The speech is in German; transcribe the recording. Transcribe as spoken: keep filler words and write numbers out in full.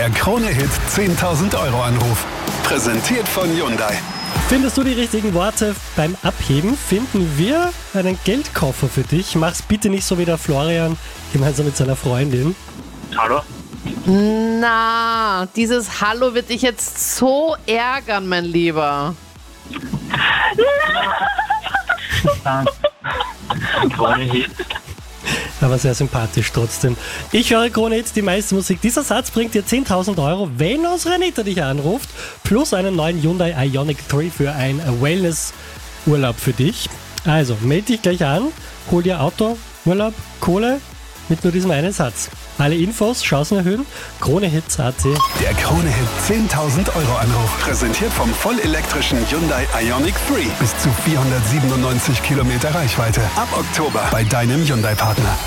Der Krone-Hit zehntausend Euro Anruf. Präsentiert von Hyundai. Findest du die richtigen Worte beim Abheben, finden wir einen Geldkoffer für dich. Mach's bitte nicht so wie der Florian gemeinsam mit seiner Freundin. Hallo? Na, dieses Hallo wird dich jetzt so ärgern, mein Lieber. Krone-Hit. Aber sehr sympathisch trotzdem. Ich höre Krone Hit, die meiste Musik. Dieser Satz bringt dir zehntausend Euro, wenn unsere Anita dich anruft, plus einen neuen Hyundai Ioniq drei für ein Wellness-Urlaub für dich. Also, melde dich gleich an, hol dir Auto, Urlaub, Kohle mit nur diesem einen Satz. Alle Infos, Chancen erhöhen, Kronehits Punkt at. Der Krone-Hit zehntausend Euro Anruf. Präsentiert vom vollelektrischen Hyundai Ioniq drei. Bis zu vierhundertsiebenundneunzig Kilometer Reichweite. Ab Oktober bei deinem Hyundai-Partner.